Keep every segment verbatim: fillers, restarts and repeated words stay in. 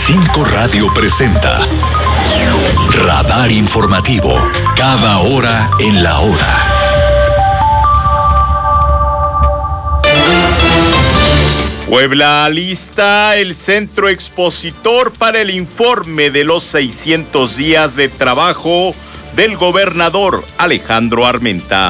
cinco Radio presenta Radar Informativo, cada hora en la hora. Puebla alista el centro expositor para el informe de los seiscientos días de trabajo del gobernador Alejandro Armenta.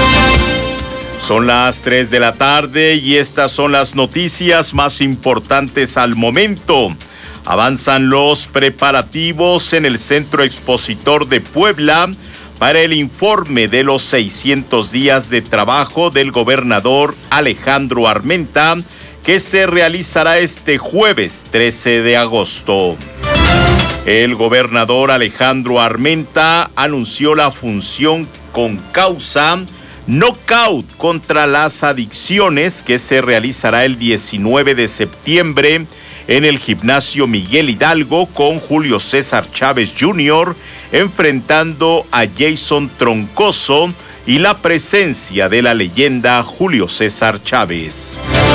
Son las tres de la tarde y estas son las noticias más importantes al momento. Avanzan los preparativos en el centro expositor de Puebla para el informe de los seiscientos días de trabajo del gobernador Alejandro Armenta, que se realizará este jueves trece de agosto. El gobernador Alejandro Armenta anunció la función con causa Knockout contra las adicciones, que se realizará el diecinueve de septiembre en el gimnasio Miguel Hidalgo, con Julio César Chávez junior enfrentando a Jason Troncoso y la presencia de la leyenda Julio César Chávez.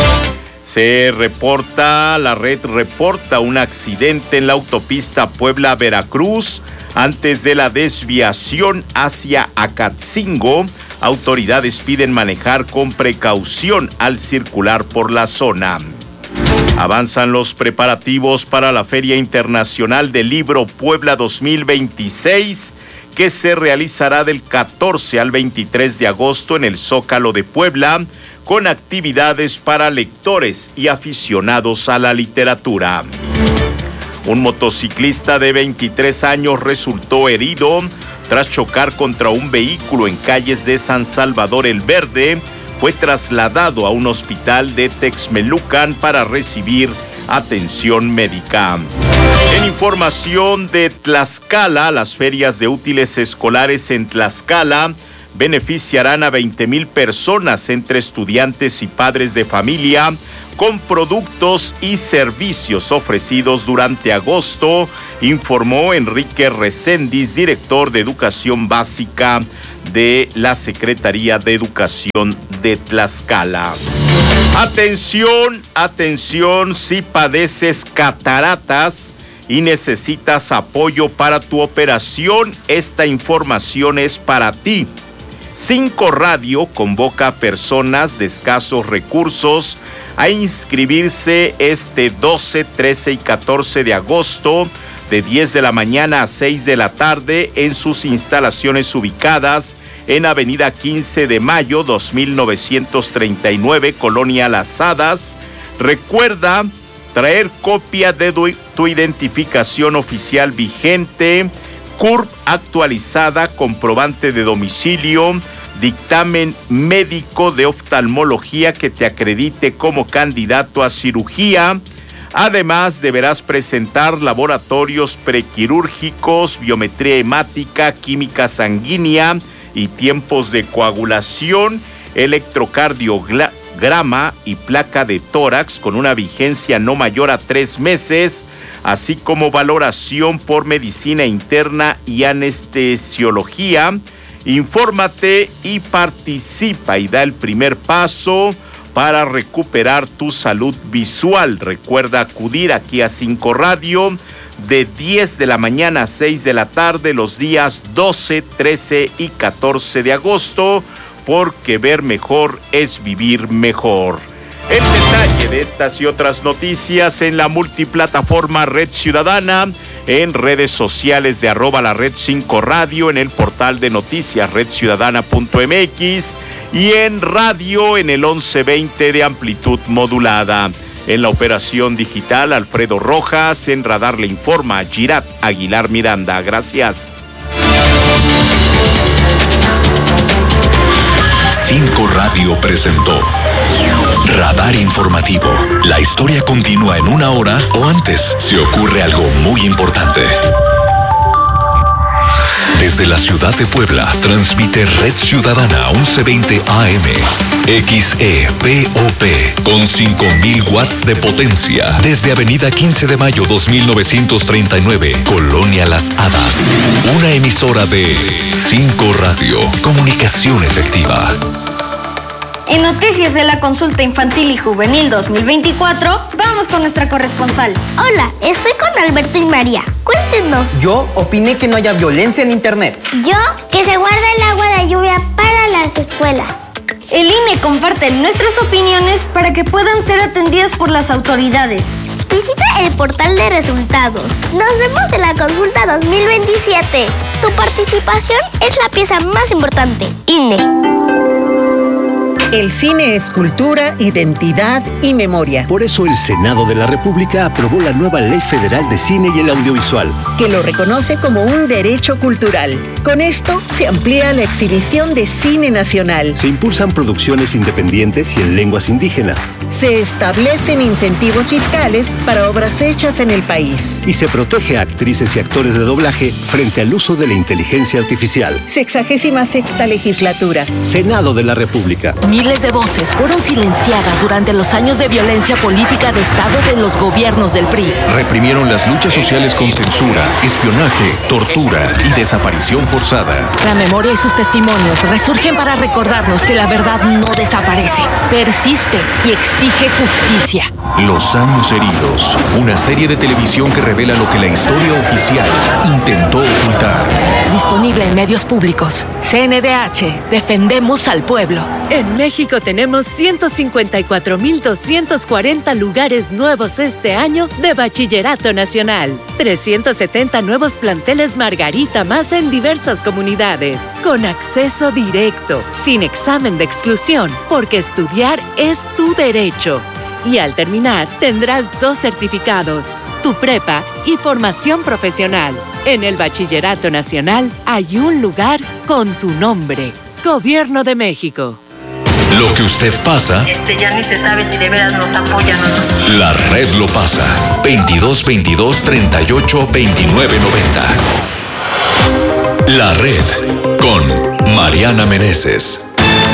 Se reporta, la red reporta un accidente en la autopista Puebla-Veracruz antes de la desviación hacia Acatzingo. Autoridades piden manejar con precaución al circular por la zona. Avanzan los preparativos para la Feria Internacional del Libro Puebla dos mil veintiséis, que se realizará del catorce al veintitrés de agosto en el Zócalo de Puebla, con actividades para lectores y aficionados a la literatura. Un motociclista de veintitrés años resultó herido tras chocar contra un vehículo en calles de San Salvador el Verde. Fue trasladado a un hospital de Texmelucan para recibir atención médica. En información de Tlaxcala, las ferias de útiles escolares en Tlaxcala beneficiarán a veinte mil personas entre estudiantes y padres de familia con productos y servicios ofrecidos durante agosto, informó Enrique Recendis, director de Educación Básica de la Secretaría de Educación de Tlaxcala. Atención, atención, si padeces cataratas y necesitas apoyo para tu operación, esta información es para ti. cinco Radio convoca a personas de escasos recursos a inscribirse este doce, trece y catorce de agosto de diez de la mañana a seis de la tarde en sus instalaciones ubicadas en Avenida quince de mayo, dos mil novecientos treinta y nueve, Colonia Las Hadas. Recuerda traer copia de tu identificación oficial vigente, C U R P actualizada, comprobante de domicilio, dictamen médico de oftalmología que te acredite como candidato a cirugía. Además, deberás presentar laboratorios prequirúrgicos, biometría hemática, química sanguínea y tiempos de coagulación, electrocardiograma y placa de tórax con una vigencia no mayor a tres meses, así como valoración por medicina interna y anestesiología. Infórmate y participa y da el primer paso para recuperar tu salud visual. Recuerda acudir aquí a cinco Radio de diez de la mañana a seis de la tarde los días doce, trece y catorce de agosto, porque ver mejor es vivir mejor. El detalle de estas y otras noticias en la multiplataforma Red Ciudadana, en redes sociales de arroba la red cinco radio, en el portal de noticias red ciudadana punto m x y en radio en el once veinte de amplitud modulada. En la operación digital, Alfredo Rojas. En Radar le informa Girat Aguilar Miranda. Gracias. cinco Radio presentó Radar Informativo. La historia continúa en una hora o antes si ocurre algo muy importante. Desde la ciudad de Puebla, transmite Red Ciudadana once veinte A M, X E P O P, con cinco mil watts de potencia, desde Avenida quince de mayo dos mil novecientos treinta y nueve, Colonia Las Hadas. Una emisora de cinco Radio, comunicación efectiva. En Noticias de la Consulta Infantil y Juvenil dos mil veinticuatro, vamos con nuestra corresponsal. Hola, estoy con Alberto y María. Cuéntenos. Yo opiné que no haya violencia en internet. Yo, que se guarda el agua de lluvia para las escuelas. El I N E comparte nuestras opiniones para que puedan ser atendidas por las autoridades. Visita el portal de resultados. Nos vemos en la consulta dos mil veintisiete. Tu participación es la pieza más importante. I N E. El cine es cultura, identidad y memoria. Por eso el Senado de la República aprobó la nueva Ley Federal de Cine y el Audiovisual, que lo reconoce como un derecho cultural. Con esto se amplía la exhibición de cine nacional. Se impulsan producciones independientes y en lenguas indígenas. Se establecen incentivos fiscales para obras hechas en el país. Y se protege a actrices y actores de doblaje frente al uso de la inteligencia artificial. Sexagésima sexta legislatura. Senado de la República. Miles de voces fueron silenciadas durante los años de violencia política de Estado de los gobiernos del P R I. Reprimieron las luchas sociales con censura, espionaje, tortura y desaparición forzada. La memoria y sus testimonios resurgen para recordarnos que la verdad no desaparece, persiste y exige justicia. Los años heridos, una serie de televisión que revela lo que la historia oficial intentó ocultar. Disponible en medios públicos. C N D H, defendemos al pueblo. En México tenemos ciento cincuenta y cuatro mil doscientos cuarenta lugares nuevos este año de Bachillerato Nacional. trescientos setenta nuevos planteles Margarita más en diversas comunidades. Con acceso directo, sin examen de exclusión, porque estudiar es tu derecho. Y al terminar, tendrás dos certificados, tu prepa y formación profesional. En el Bachillerato Nacional hay un lugar con tu nombre. Gobierno de México. Lo que usted pasa, este ya ni se sabe si de veras nos apoyan o no. La red lo pasa. veintidós veintidós treinta y ocho veintinueve noventa. La red con Mariana Meneses.